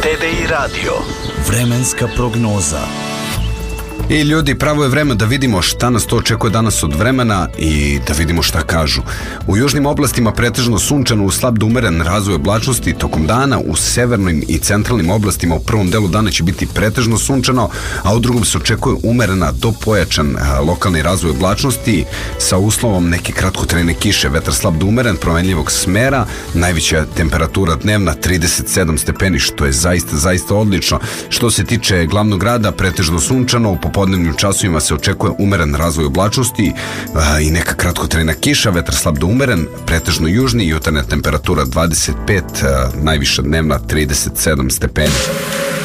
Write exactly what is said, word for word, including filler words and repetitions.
T V I radio. Vremenska prognoza. I ljudi, pravo je vreme da vidimo šta nas to očekuje danas od vremena i da vidimo šta kažu. U južnim oblastima pretežno sunčano u slab do umeren razvoj oblačnosti tokom dana, u severnim i centralnim oblastima u prvom delu dana će biti pretežno sunčano, a u drugom se očekuje umerena do pojačan lokalni razvoj oblačnosti sa uslovom neke kratkotrajne kiše, vetar slab do umeren, promenljivog smera, najveća temperatura dnevna trideset sedam stepeni, što je zaista, zaista odlično. Što se tiče glavnog grada, pretežno sunčano, u popodnevnim časovima se očekuje umeren razvoj oblačnosti a, i neka kratkotrajna kiša, vetar slab do umeren, pretežno južni, jutarnja temperatura dvadeset pet, a, najviša dnevna trideset sedam stepeni.